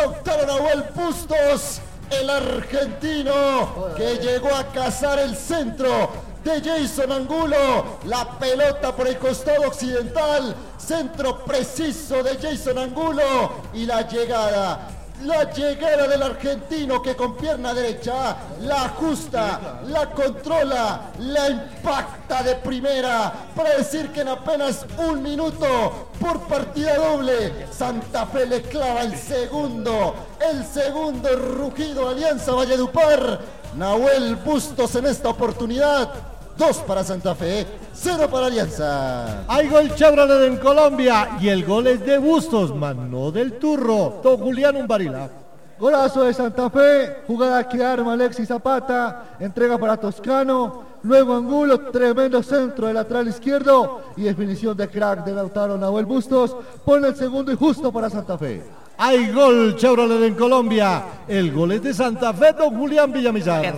Lautaro Nahuel Bustos, el argentino que llegó a cazar el centro de Jason Angulo. La pelota por el costado occidental, centro preciso de Jason Angulo y la llegada del argentino que con pierna derecha la ajusta, la controla, la impacta de primera para decir que en apenas un minuto por partida doble Santa Fe le clava el segundo rugido a Alianza Valledupar. Nahuel Bustos en esta oportunidad. 2 para Santa Fe, 0 para Alianza. Hay gol Chevrolet en Colombia y el gol es de Bustos, mano del Turro, don Julián Umbarila. Golazo de Santa Fe, jugada que arma Alexis Zapata, entrega para Toscano, luego Angulo, tremendo centro de lateral izquierdo y definición de crack de Lautaro Nahuel Bustos, pone el segundo y justo para Santa Fe. Hay gol Chevrolet en Colombia, el gol es de Santa Fe, don Julián Villamizar.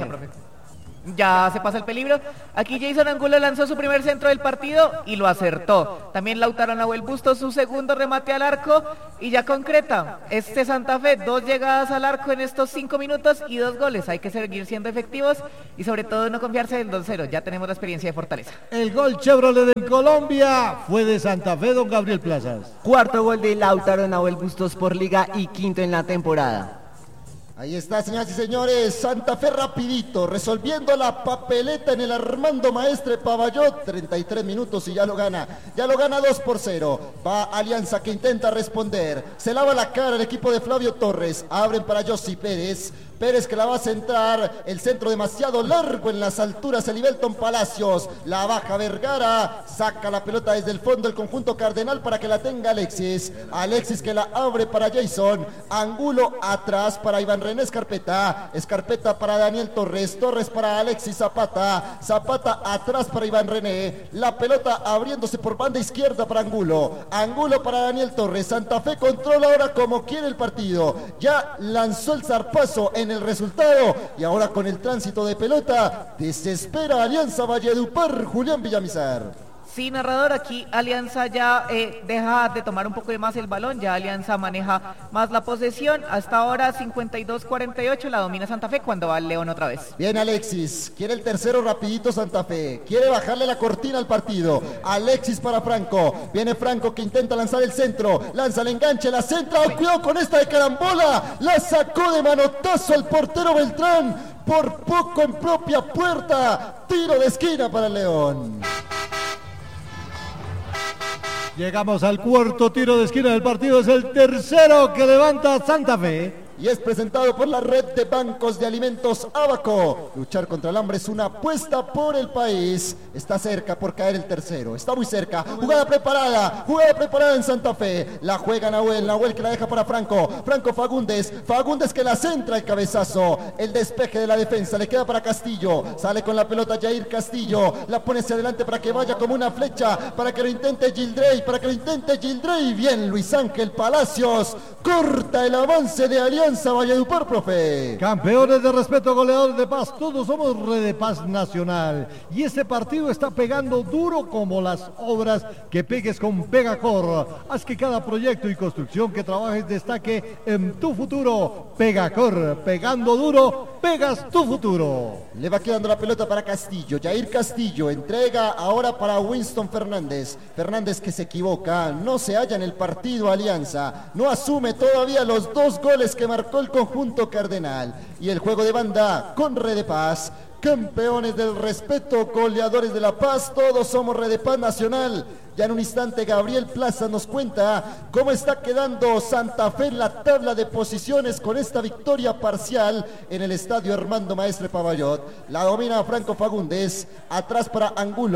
Ya se pasa el peligro. Aquí Jason Angulo lanzó su primer centro del partido y lo acertó. También Lautaro Nahuel Bustos su segundo remate al arco y ya concreta. Santa Fe, 2 llegadas al arco en estos 5 minutos y 2 goles. Hay que seguir siendo efectivos y sobre todo no confiarse en 2-0. Ya tenemos la experiencia de Fortaleza. El gol Chevrolet en Colombia fue de Santa Fe, don Gabriel Plazas. Cuarto gol de Lautaro Nahuel Bustos por liga y quinto en la temporada. Ahí está, señoras y señores, Santa Fe rapidito, resolviendo la papeleta en el Armando Maestre Pavallot, 33 minutos y ya lo gana 2-0, va Alianza que intenta responder, se lava la cara el equipo de Flavio Torres, abren para Yossi Pérez que la va a centrar, el centro demasiado largo en las alturas, el Ibelton Palacios, la baja Vergara, saca la pelota desde el fondo el conjunto cardenal para que la tenga Alexis que la abre para Jason, Angulo atrás para Iván René Escarpeta para Daniel Torres para Alexis Zapata atrás para Iván René, la pelota abriéndose por banda izquierda para Angulo para Daniel Torres, Santa Fe controla ahora como quiere el partido, ya lanzó el zarpazo en el resultado y ahora con el tránsito de pelota desespera Alianza Valledupar, Julián Villamizar. Sí, narrador, aquí Alianza ya deja de tomar un poco de más el balón, ya Alianza maneja más la posesión, hasta ahora 52-48, la domina Santa Fe cuando va el León otra vez. Bien Alexis, quiere el tercero rapidito Santa Fe, quiere bajarle la cortina al partido, Alexis para Franco, viene Franco que intenta lanzar el centro, lanza el enganche, la centra, oh, cuidado con esta de carambola, la sacó de manotazo el portero Beltrán, por poco en propia puerta, tiro de esquina para el León. Llegamos al cuarto tiro de esquina del partido, es el tercero que levanta Santa Fe. Y es presentado por la red de bancos de alimentos Abaco. Luchar contra el hambre es una apuesta por el país. Está cerca por caer el tercero, está muy cerca. Jugada preparada en Santa Fe. La juega Nahuel que la deja para Franco Fagundes que la centra el cabezazo. El despeje de la defensa le queda para Castillo. Sale con la pelota Jair Castillo. La pone hacia adelante para que vaya como una flecha. Para que lo intente Gildrey. Bien Luis Ángel Palacios. Corta el avance de Alianza Valledupar, profe. Campeones de respeto, goleadores de paz, todos somos Red de Paz Nacional. Y este partido está pegando duro como las obras que pegues con Pegacor. Haz que cada proyecto y construcción que trabajes destaque en tu futuro. Pegacor, pegando duro, pegas tu futuro. Le va quedando la pelota para Castillo, Jair Castillo, entrega ahora para Winston Fernández que se equivoca, no se halla en el partido Alianza, no asume todavía los 2 goles que marcó el conjunto cardenal, y el juego de banda con Red de Paz, campeones del respeto, goleadores de la paz, todos somos Red de Paz Nacional. Ya en un instante Gabriel Plaza nos cuenta cómo está quedando Santa Fe en la tabla de posiciones con esta victoria parcial en el estadio Armando Maestre Pavallot. La domina Franco Fagundes, atrás para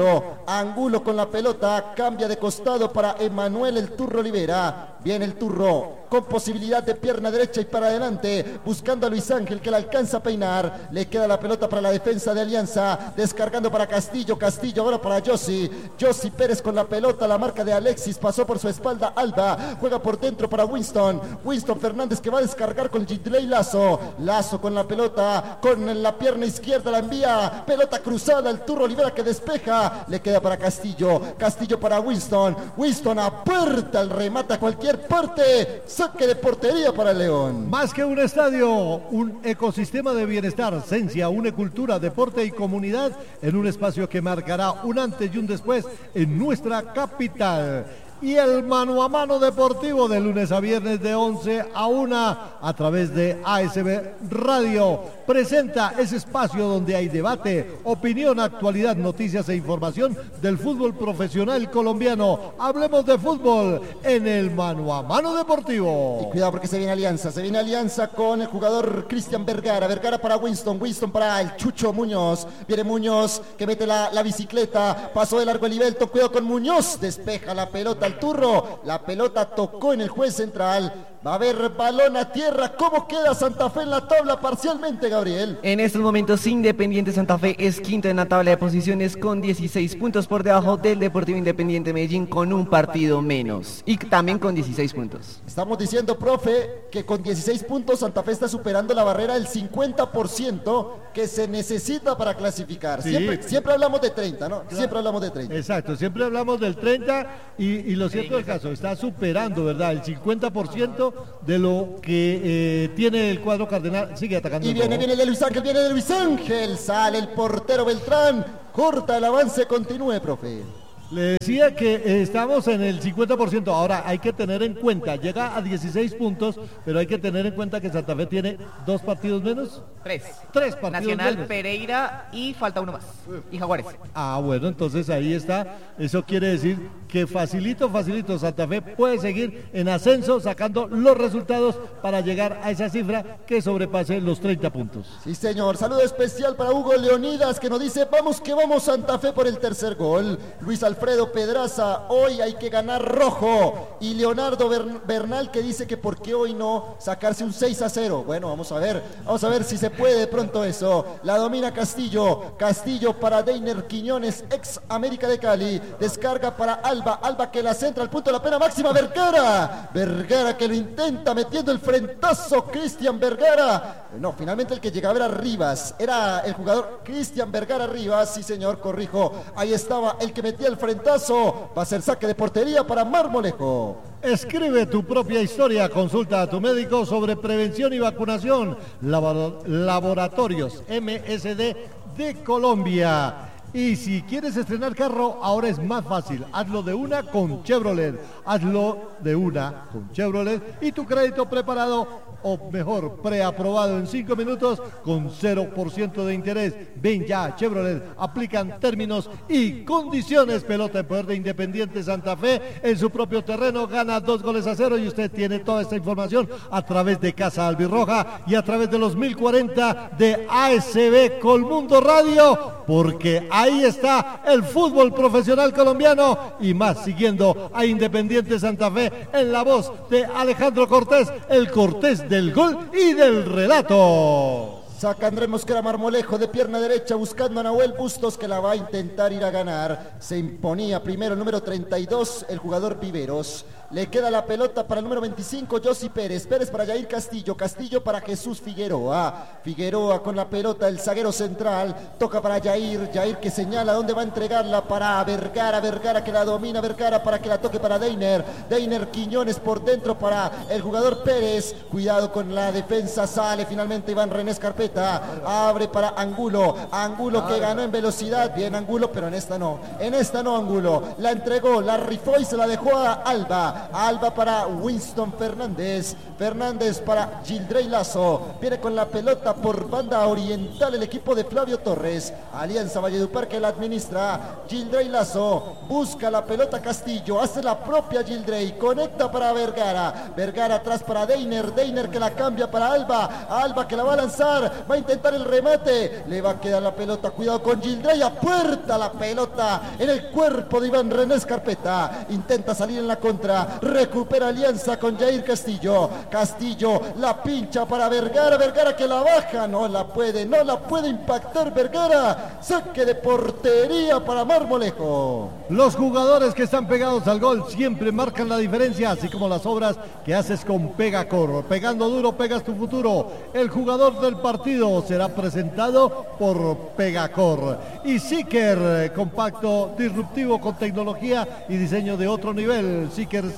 Angulo con la pelota, cambia de costado para Emanuel el Turro Olivera. Viene el Turro con posibilidad de pierna derecha y para adelante, buscando a Luis Ángel que la alcanza a peinar. Le queda la pelota para la defensa de Alianza, descargando para Castillo ahora para Yossi Pérez con la pelota. La marca de Alexis pasó por su espalda. Alba juega por dentro para Winston Fernández que va a descargar con Gildrey Lazo con la pelota, con la pierna izquierda la envía, pelota cruzada, el Turro Olivera que despeja, le queda para Castillo para Winston a puerta, el remata a cualquier parte, saque de portería para el León. Más que un estadio, un ecosistema de bienestar, ciencia, una cultura, deporte y comunidad en un espacio que marcará un antes y un después en nuestra capital. Y el mano a mano deportivo de lunes a viernes de 11 a 1 a través de ASB Radio presenta ese espacio donde hay debate, opinión, actualidad, noticias e información del fútbol profesional colombiano. Hablemos de fútbol en el mano a mano deportivo. Y cuidado porque se viene alianza con el jugador Cristian Vergara. Vergara para Winston para el Chucho Muñoz. Viene Muñoz que mete la bicicleta, pasó de largo el Ibelto, cuidado con Muñoz, despeja la pelota al Turro, la pelota tocó en el juez central. Va a haber balón a tierra. ¿Cómo queda Santa Fe en la tabla parcialmente, Gabriel? En estos momentos Independiente Santa Fe es quinto en la tabla de posiciones con 16 puntos por debajo del Deportivo Independiente Medellín con un partido menos y también con 16 puntos. Estamos diciendo, profe, que con 16 puntos Santa Fe está superando la barrera del 50% que se necesita para clasificar. Sí. Siempre hablamos de 30, ¿no? Claro. Siempre hablamos de 30. Exacto, siempre hablamos del 30 y lo cierto del caso, está superando, ¿verdad? El 50% de lo que tiene el cuadro cardenal. Sigue atacando. Y viene de Luis Ángel, sale el portero Beltrán, corta el avance, continúe, profe. Le decía que estamos en el 50%, ahora hay que tener en cuenta, llega a 16 puntos, pero hay que tener en cuenta que Santa Fe tiene 2 partidos menos. 3. 3 partidos Nacional, menos. Pereira y falta uno más. Y Jaguares. Ah, bueno, entonces ahí está. Eso quiere decir que facilito, Santa Fe puede seguir en ascenso, sacando los resultados para llegar a esa cifra que sobrepase los 30 puntos. Sí, señor. Saludo especial para Hugo Leonidas, que nos dice, vamos que vamos Santa Fe por el tercer gol. Luis Alfredo Pedraza, hoy hay que ganar rojo. Y Leonardo Bernal, que dice que por qué hoy no sacarse un 6-0. Bueno, vamos a ver si se puede de pronto eso. La domina Castillo para Deiner Quiñones, ex América de Cali. Descarga para Alba que la centra al punto de la pena máxima. Vergara que lo intenta metiendo el frentazo. Cristian Vergara. No, finalmente el que llegaba era Rivas. Era el jugador Cristian Vergara Rivas. Sí, señor, corrijo. Ahí estaba el que metía el frentazo. Va a ser saque de portería para Marmolejo. Escribe tu propia historia, consulta a tu médico sobre prevención y vacunación. Laboratorios MSD de Colombia. Y si quieres estrenar carro, ahora es más fácil. Hazlo de una con Chevrolet. Y tu crédito preparado, o mejor, preaprobado en 5 minutos con 0% de interés. Ven ya, Chevrolet. Aplican términos y condiciones. Pelota en poder de Independiente Santa Fe en su propio terreno. Gana 2-0 y usted tiene toda esta información a través de Casa Albirroja y a través de los 1040 de ASB Colmundo Radio, porque ahí está el fútbol profesional colombiano y más, siguiendo a Independiente Santa Fe en la voz de Alejandro Cortés, el Cortés del gol y del relato. Saca Andrés Mosquera Marmolejo de pierna derecha buscando a Nahuel Bustos, que la va a intentar ir a ganar. Se imponía primero el número 32, el jugador Viveros. Le queda la pelota para el número 25, Josy Pérez. Pérez para Jair Castillo. Castillo para Jesús Figueroa. Figueroa con la pelota, el zaguero central. Toca para Jair. Jair que señala dónde va a entregarla para Vergara. Vergara que la domina. Vergara para que la toque para Deiner. Deiner Quiñones por dentro para el jugador Pérez. Cuidado con la defensa. Sale finalmente Iván René Escarpeta. Abre para Angulo. Angulo que ganó en velocidad. Bien Angulo, pero en esta no. En esta no Angulo. La entregó, la rifó y se la dejó a Alba. Alba para Winston Fernández. Fernández para Gildrey Lazo. Viene con la pelota por banda oriental el equipo de Flavio Torres. Alianza Valledupar que la administra. Gildrey Lazo busca la pelota Castillo. Hace la propia Gildrey. Conecta para Vergara. Vergara atrás para Deiner. Deiner que la cambia para Alba. Alba que la va a lanzar. Va a intentar el remate. Le va a quedar la pelota. Cuidado con Gildrey. Apuerta la pelota en el cuerpo de Iván René Escarpeta. Intenta salir en la contra. Recupera Alianza con Jair Castillo. Castillo la pincha para Vergara. Vergara que la baja. No la puede impactar Vergara. Saque de portería para Marmolejo. Los jugadores que están pegados al gol siempre marcan la diferencia, así como las obras que haces con Pegacor. Pegando duro, pegas tu futuro. El jugador del partido será presentado por Pegacor. Y Seeker, compacto, disruptivo con tecnología y diseño de otro nivel. Seeker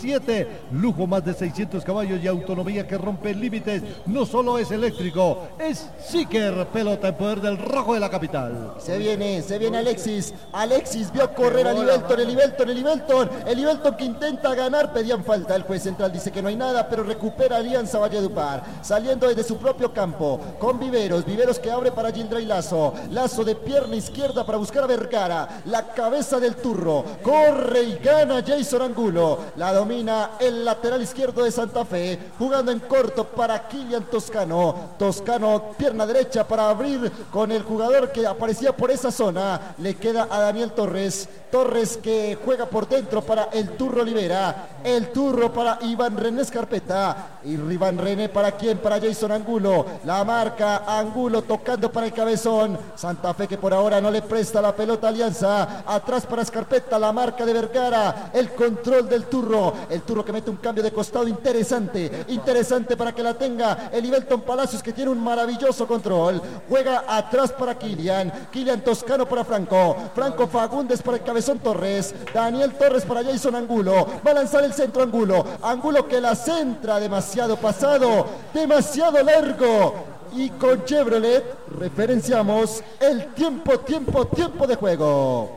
7, lujo más de 600 caballos y autonomía que rompe límites. No solo es eléctrico, es Seeker, pelota en poder del rojo de la capital. Se viene Alexis. Alexis vio correr a el Livelton que intenta ganar, pedían falta. El juez central dice que no hay nada, pero recupera Alianza Valledupar, saliendo desde su propio campo, con Viveros que abre para Gildrey Lazo de pierna izquierda para buscar a Vergara, la cabeza del turro, corre y gana Jason Angulo, la domina el lateral izquierdo de Santa Fe, jugando en corto para Kilian Toscano, pierna derecha para abrir con el jugador que aparecía por esa zona, le queda a Daniel Torres que juega por dentro para el Turro Olivera, el Turro para Iván René Escarpeta, y Iván René para quién, para Jason Angulo, la marca Angulo tocando para el cabezón, Santa Fe que por ahora no le presta la pelota a Alianza, atrás para Escarpeta, la marca de Vergara, el control del Turro, el Turro que mete un cambio de costado interesante para que la tenga el Livelton Palacios, que tiene un maravilloso control, juega atrás para Kilian Toscano para Franco Fagundes para el cabezón Torres, Daniel Torres para Jason Angulo, va a lanzar el centro Angulo que la centra demasiado pasado, demasiado largo, y con Chevrolet referenciamos el tiempo de juego.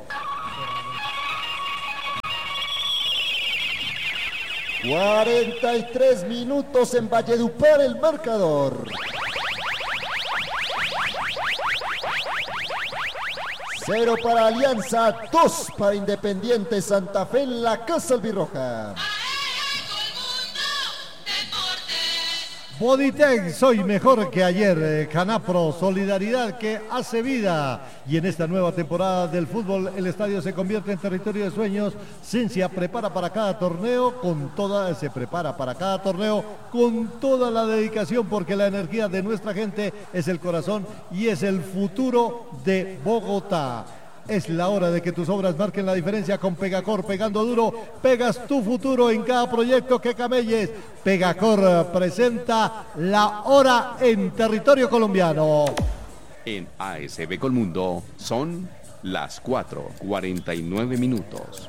43 minutos en Valledupar el marcador. 0 para Alianza, 2 para Independiente Santa Fe en la Casa Albirroja. Bodytech, soy mejor que ayer. Canapro, solidaridad que hace vida. Y en esta nueva temporada del fútbol, el estadio se convierte en territorio de sueños. Cincia se prepara para cada torneo con toda la dedicación, porque la energía de nuestra gente es el corazón y es el futuro de Bogotá. Es la hora de que tus obras marquen la diferencia con Pegacor. Pegando duro, pegas tu futuro en cada proyecto que camelles. Pegacor presenta la hora en territorio colombiano. En ASB Colmundo son las 4:49 minutos.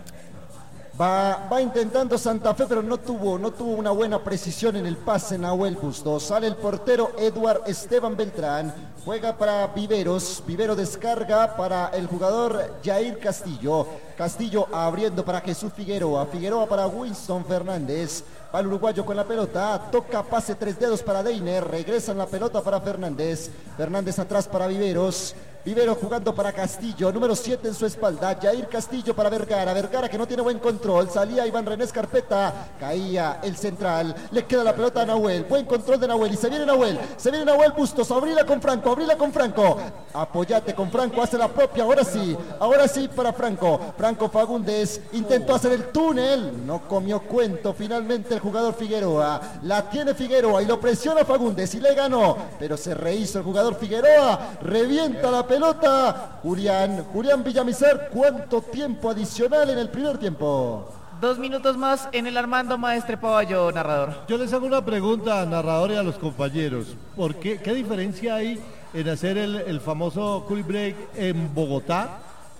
Va intentando Santa Fe, pero no tuvo una buena precisión en el pase Nahuel Bustos. Sale el portero Eduard Esteban Beltrán, juega para Viveros descarga para el jugador Jair Castillo abriendo para Jesús Figueroa para Winston Fernández, va el uruguayo con la pelota, toca pase 3 dedos para Deiner, regresan la pelota para Fernández atrás para Viveros jugando para Castillo, número 7 en su espalda, Jair Castillo para Vergara que no tiene buen control, salía Iván René Escarpeta, caía el central, le queda la pelota a Nahuel, buen control de Nahuel, y se viene Nahuel Bustos, abrila con Franco, apóyate con Franco, hace la propia, ahora sí para Franco Fagundes, intentó hacer el túnel, no comió cuento finalmente el jugador Figueroa, la tiene Figueroa y lo presiona Fagundes y le ganó, pero se rehizo el jugador Figueroa, revienta la pelota, Julián Villamizar. ¿Cuánto tiempo adicional en el primer tiempo? 2 minutos más en el Armando Maestre Paballo, narrador. Yo les hago una pregunta al narrador y a los compañeros. ¿Qué diferencia hay en hacer el famoso cool break en Bogotá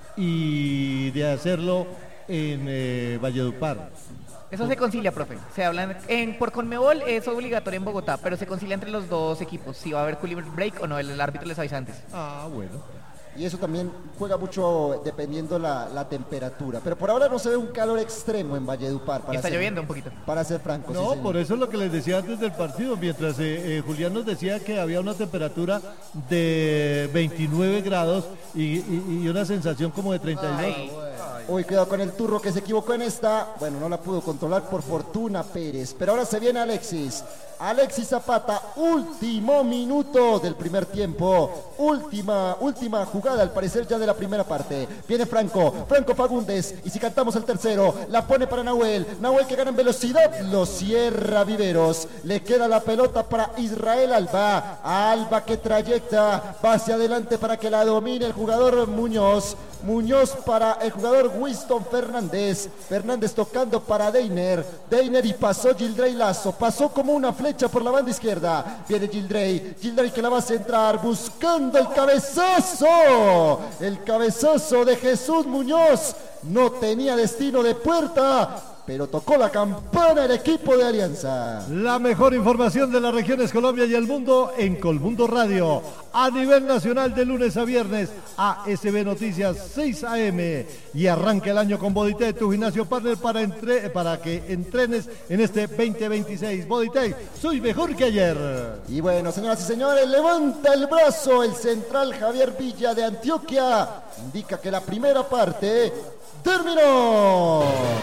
y de hacerlo en Valledupar? Eso se concilia, profe. Se hablan por Conmebol, es obligatorio en Bogotá, pero se concilia entre los dos equipos, si va a haber cool break o no, el árbitro les avisa antes. Ah, bueno. Y eso también juega mucho dependiendo la temperatura. Pero por ahora no se ve un calor extremo en Valledupar. Está lloviendo un poquito. Para ser franco. No, sí, por eso es lo que les decía antes del partido. Mientras Julián nos decía que había una temperatura de 29 grados y una sensación como de 32. Uy, cuidado con el Turro que se equivocó en esta. Bueno, no la pudo controlar por fortuna Pérez. Pero ahora se viene Alexis Zapata, último minuto del primer tiempo, última jugada al parecer ya de la primera parte. Viene Franco Fagundes, y si cantamos el tercero, la pone para Nahuel que gana en velocidad, lo cierra Viveros, le queda la pelota para Israel Alba que trayecta, va hacia adelante para que la domine el jugador Muñoz para el jugador Winston Fernández tocando para Deiner y pasó Gildrey Lazo, pasó como una flecha por la banda izquierda, viene Gildrey que la va a centrar, buscando el cabezazo de Jesús Muñoz, no tenía destino de puerta, pero tocó la campana el equipo de Alianza. La mejor información de las regiones Colombia y el mundo en Colmundo Radio. A nivel nacional de lunes a viernes, ASB Noticias 6 AM. Y arranca el año con Bodytech, tu gimnasio partner para que entrenes en este 2026. Bodytech, soy mejor que ayer. Y bueno, señoras y señores, levanta el brazo el central Javier Villa de Antioquia. Indica que la primera parte terminó.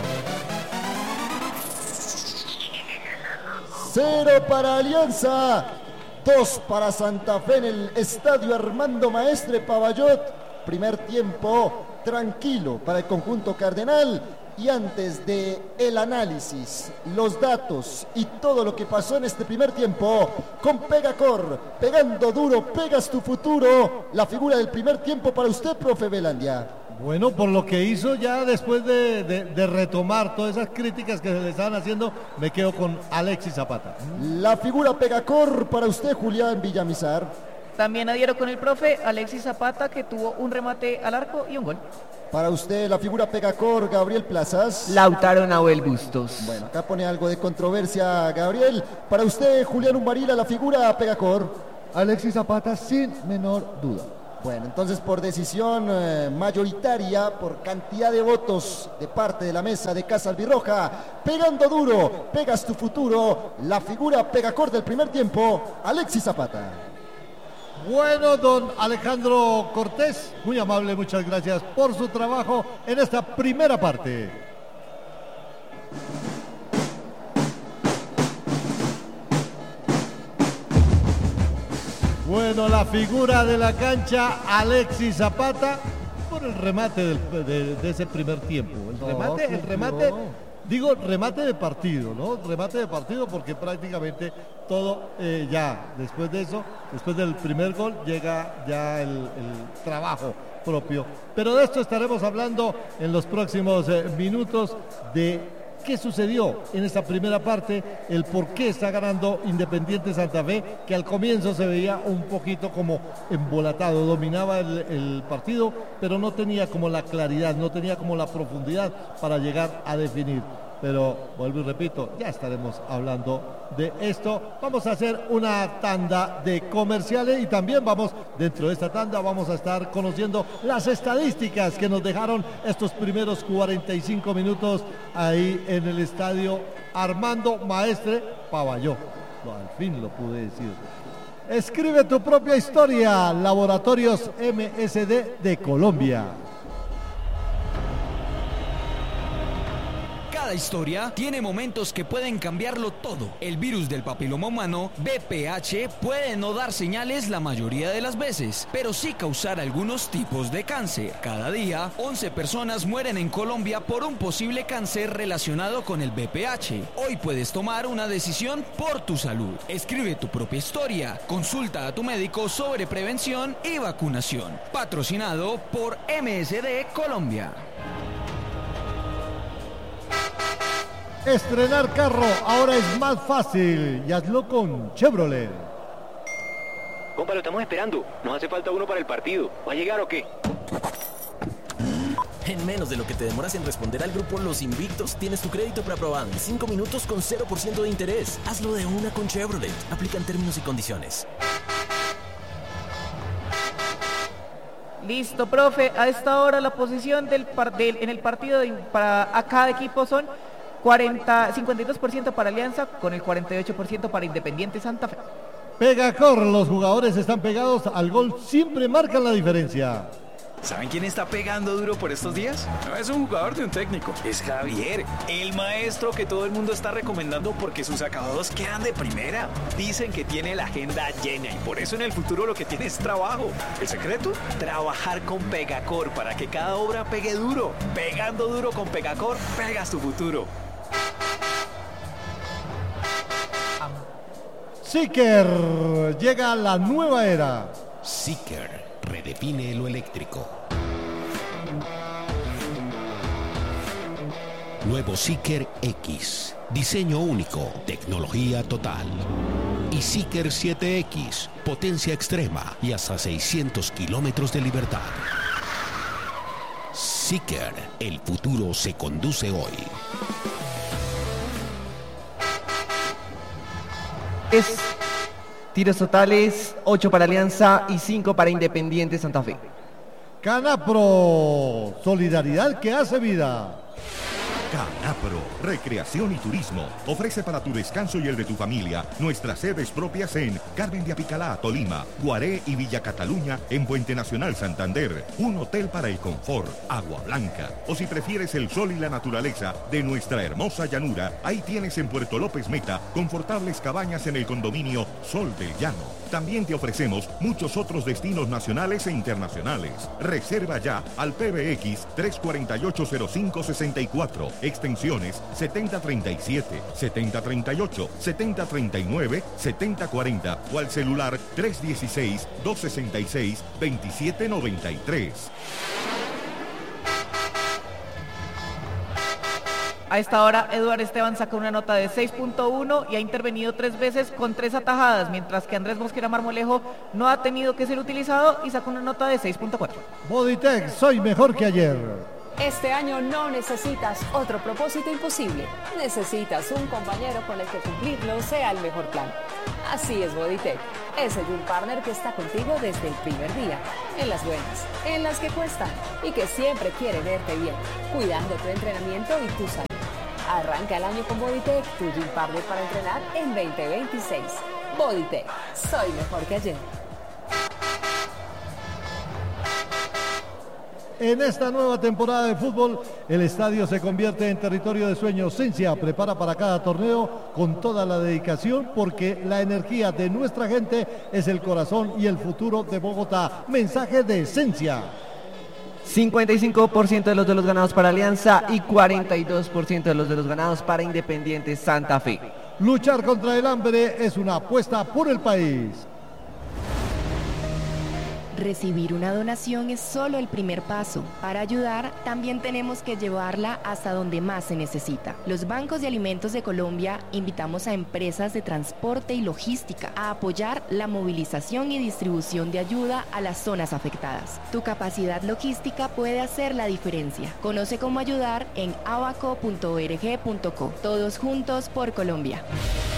0 para Alianza, 2 para Santa Fe en el estadio Armando Maestre Pavallot. Primer tiempo tranquilo para el conjunto cardenal. Y antes de el análisis, los datos y todo lo que pasó en este primer tiempo, con Pegacor, pegando duro, pegas tu futuro. La figura del primer tiempo para usted, profe Belandia. Bueno, por lo que hizo ya después de retomar todas esas críticas que se le estaban haciendo, me quedo con Alexis Zapata. La figura Pegacor para usted, Julián Villamizar. También adhiero con el profe Alexis Zapata, que tuvo un remate al arco y un gol. Para usted, la figura Pegacor, Gabriel Plazas. Lautaro Nahuel Bustos. Bueno, acá pone algo de controversia, Gabriel. Para usted, Julián Umbarila, la figura Pegacor. Alexis Zapata, sin menor duda. Bueno, entonces por decisión mayoritaria, por cantidad de votos de parte de la mesa de Casa Albirroja, pegando duro, pegas tu futuro, la figura Pegacor del primer tiempo, Alexis Zapata. Bueno, don Alejandro Cortés, muy amable, muchas gracias por su trabajo en esta primera parte. Bueno, la figura de la cancha, Alexis Zapata, por el remate de ese primer tiempo. Remate de partido, ¿no? Remate de partido porque prácticamente todo ya, después de eso, después del primer gol, llega ya el trabajo propio. Pero de esto estaremos hablando en los próximos minutos de qué sucedió en esta primera parte, el por qué está ganando Independiente Santa Fe, que al comienzo se veía un poquito como embolatado, dominaba el partido, pero no tenía como la claridad, no tenía como la profundidad para llegar a definir. Pero vuelvo y repito, ya estaremos hablando de esto. Vamos a hacer una tanda de comerciales y también dentro de esta tanda vamos a estar conociendo las estadísticas que nos dejaron estos primeros 45 minutos ahí en el estadio Armando Maestre Pavallot. Al fin lo pude decir. Escribe tu propia historia, Laboratorios MSD de Colombia. Cada historia tiene momentos que pueden cambiarlo todo. El virus del papiloma humano, VPH, puede no dar señales la mayoría de las veces, pero sí causar algunos tipos de cáncer. Cada día, 11 personas mueren en Colombia por un posible cáncer relacionado con el VPH. Hoy puedes tomar una decisión por tu salud. Escribe tu propia historia. Consulta a tu médico sobre prevención y vacunación. Patrocinado por MSD Colombia. Estrenar carro ahora es más fácil y hazlo con Chevrolet. Compa, lo estamos esperando. Nos hace falta uno para el partido. ¿Va a llegar o qué? En menos de lo que te demoras en responder al grupo Los Invictos, tienes tu crédito preaprobado en 5 minutos con 0% de interés. Hazlo de una con Chevrolet. Aplican términos y condiciones. Listo, profe. A esta hora la posición en el partido para a cada equipo son 52% para Alianza con el 48% para Independiente Santa Fe. Pegacor, los jugadores están pegados al gol, siempre marcan la diferencia. ¿Saben quién está pegando duro por estos días? No es un jugador de un técnico, es Javier, el maestro que todo el mundo está recomendando porque sus acabados quedan de primera. Dicen que tiene la agenda llena y por eso en el futuro lo que tiene es trabajo. ¿El secreto? Trabajar con Pegacor para que cada obra pegue duro. Pegando duro con Pegacor, pegas tu futuro. Seeker, llega la nueva era. Seeker, redefine lo eléctrico. Nuevo Seeker X, diseño único, tecnología total. Y Seeker 7X, potencia extrema y hasta 600 kilómetros de libertad. Seeker, el futuro se conduce hoy. Es tiros totales, 8 para Alianza y 5 para Independiente Santa Fe. Canapro, solidaridad que hace vida. Canapro, Recreación y Turismo, ofrece para tu descanso y el de tu familia nuestras sedes propias en Carmen de Apicalá, Tolima, Guaré y Villa Cataluña en Puente Nacional, Santander, un hotel para el confort, Agua Blanca, o si prefieres el sol y la naturaleza de nuestra hermosa llanura, ahí tienes en Puerto López Meta confortables cabañas en el condominio Sol del Llano. También te ofrecemos muchos otros destinos nacionales e internacionales. Reserva ya al PBX 348-0564, extensiones 7037, 7038, 7039, 7040 o al celular 316-266-2793. A esta hora, Eduard Esteban saca una nota de 6.1 y ha intervenido 3 veces con 3 atajadas, mientras que Andrés Mosquera Marmolejo no ha tenido que ser utilizado y saca una nota de 6.4. Bodytech, soy mejor que ayer. Este año no necesitas otro propósito imposible. Necesitas un compañero con el que cumplirlo sea el mejor plan. Así es Bodytech, ese gym partner que está contigo desde el primer día, en las buenas, en las que cuestan y que siempre quiere verte bien, cuidando tu entrenamiento y tu salud. Arranca el año con Bodytech, tu gym partner para entrenar en 2026. Bodytech, soy mejor que ayer. En esta nueva temporada de fútbol, el estadio se convierte en territorio de sueños. Cincia prepara para cada torneo con toda la dedicación porque la energía de nuestra gente es el corazón y el futuro de Bogotá. Mensaje de Cincia. 55% de los ganados para Alianza y 42% de los ganados para Independiente Santa Fe. Luchar contra el hambre es una apuesta por el país. Recibir una donación es solo el primer paso. Para ayudar, también tenemos que llevarla hasta donde más se necesita. Los bancos de alimentos de Colombia invitamos a empresas de transporte y logística a apoyar la movilización y distribución de ayuda a las zonas afectadas. Tu capacidad logística puede hacer la diferencia. Conoce cómo ayudar en abaco.org.co. Todos juntos por Colombia.